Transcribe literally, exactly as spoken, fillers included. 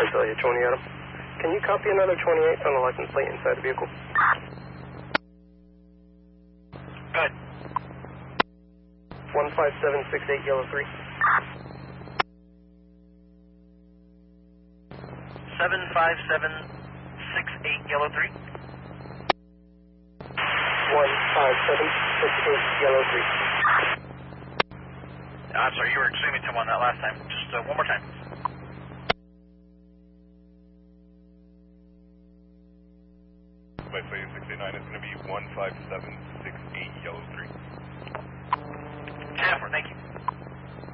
Philly, twenty Adam. Can you copy another twenty-eight on the license plate inside the vehicle? Good. one five seven six eight Yellow three. seven five seven six eight Yellow three. one five seven six eight Yellow three. I'm sorry, you were extremely dim on that last time. Just uh, one more time. My Philly six eight nine is going to be one five seven six eight Yellow three. ten four, thank you.